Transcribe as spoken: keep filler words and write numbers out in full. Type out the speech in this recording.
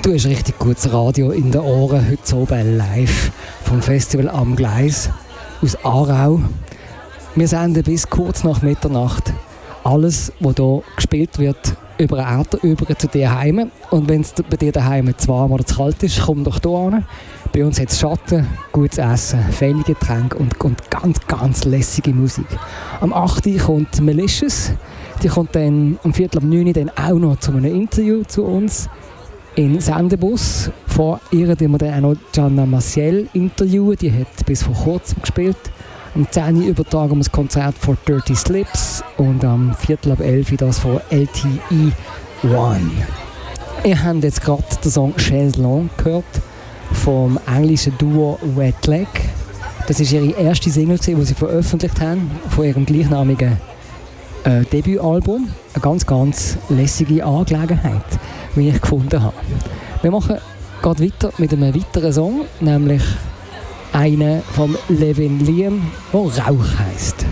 Du hast richtig gutes Radio in den Ohren, heute oben live vom Festival am Gleis aus Aarau. Wir senden bis kurz nach Mitternacht alles, was hier gespielt wird, über den Äther, über zu dir heim. Und wenn es bei dir daheim zu warm oder zu kalt ist, komm doch hier hin. Bei uns hat es Schatten, gutes Essen, feine Getränke und, und ganz, ganz lässige Musik. Am acht Uhr kommt Malicious. Die kommt dann um Viertel ab neun Uhr dann auch noch zu einem Interview zu uns in Sendebus. Vor ihr die wir dann auch noch Gianna Maciel interviewen. Die hat bis vor kurzem gespielt. Am zehn Uhr übertragen wir das Konzert von Dirty Slips und am Viertel ab elf Uhr das von L T E One. Ihr habt jetzt gerade den Song Chaise Longue gehört vom englischen Duo Wet Leg. Das ist ihre erste Single, die sie veröffentlicht haben, von ihrem gleichnamigen äh, Debütalbum. Eine ganz, ganz lässige Angelegenheit, wie ich gefunden habe. Wir machen gerade weiter mit einem weiteren Song, nämlich einen von Levin Liam, der Rauch heisst.